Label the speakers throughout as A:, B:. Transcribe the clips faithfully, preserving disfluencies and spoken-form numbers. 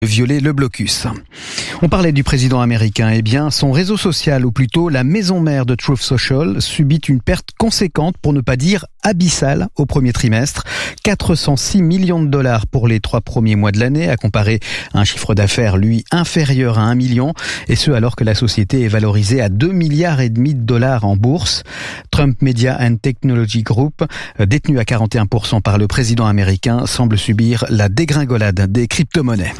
A: violer le blocus. On parlait du président américain. Eh bien, son réseau social, ou plutôt la maison mère de Truth Social, subit une perte conséquente, pour ne pas dire abyssale, au premier trimestre. quatre cent six millions de dollars pour les trois premiers mois de l'année, à comparer à un chiffre d'affaires, lui, inférieur à un million, et ce alors que la société est valorisée à deux milliards et demi de dollars en bourse. Trump Media and Technology Group, détenu à quarante et un pour cent par le président américain, semble subir la dégringolade des crypto-monnaies.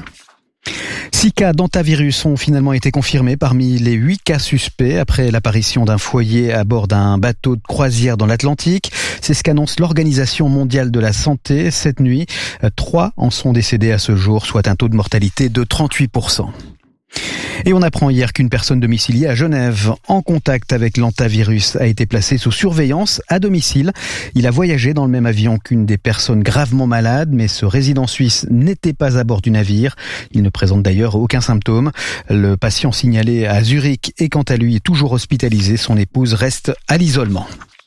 A: Six cas d'hantavirus ont finalement été confirmés parmi les huit cas suspects après l'apparition d'un foyer à bord d'un bateau de croisière dans l'Atlantique. C'est ce qu'annonce l'Organisation mondiale de la santé. Cette nuit, trois en sont décédés à ce jour, soit un taux de mortalité de trente-huit pour cent. Et on apprend hier qu'une personne domiciliée à Genève, en contact avec l'hantavirus, a été placée sous surveillance à domicile. Il a voyagé dans le même avion qu'une des personnes gravement malades, mais ce résident suisse n'était pas à bord du navire. Il ne présente d'ailleurs aucun symptôme. Le patient signalé à Zurich est quant à lui toujours hospitalisé. Son épouse reste à l'isolement.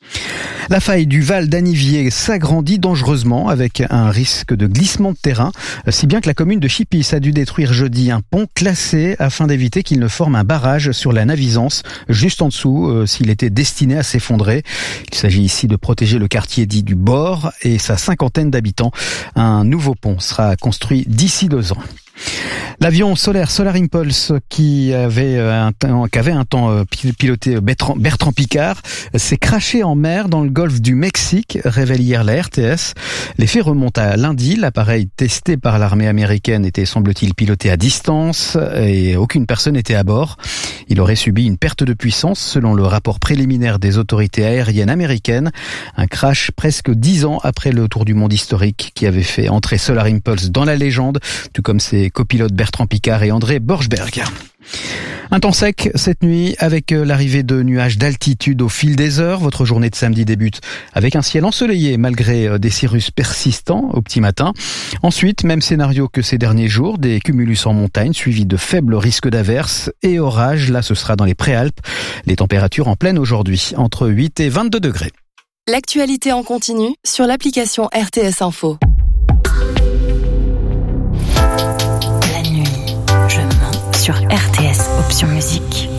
A: La faille du Val d'Anniviers s'agrandit dangereusement avec un risque de glissement de terrain, si bien que la commune de Chipis a dû détruire jeudi un pont classé afin d'éviter qu'il ne forme un barrage sur la Navisance, juste en dessous, euh, s'il était destiné à s'effondrer. Il s'agit ici de protéger le quartier dit du Bord et sa cinquantaine d'habitants. Un nouveau pont sera construit d'ici deux ans. L'avion solaire Solar Impulse qui avait un temps, qui avait un temps piloté Bertrand, Bertrand Piccard s'est crashé en mer dans le golfe du Mexique, révèle hier la R T S. Les faits remontent à lundi. L'appareil testé par l'armée américaine était, semble-t-il, piloté à distance et aucune personne n'était à bord. Il aurait subi une perte de puissance selon le rapport préliminaire des autorités aériennes américaines. Un crash presque dix ans après le tour du monde historique qui avait fait entrer Solar Impulse dans la légende, tout comme ses copilotes Bertrand Piccard et André Borschberg. Un temps sec cette nuit avec l'arrivée de nuages d'altitude au fil des heures. Votre journée de samedi débute avec un ciel ensoleillé malgré des cirrus persistants au petit matin. Ensuite, même scénario que ces derniers jours, des cumulus en montagne suivis de faibles risques d'averses et orages. Là, ce sera dans les Préalpes. Les températures en pleine aujourd'hui, entre huit et vingt-deux degrés.
B: L'actualité en continu sur l'application R T S Info.
C: Sur R T S Option Musique.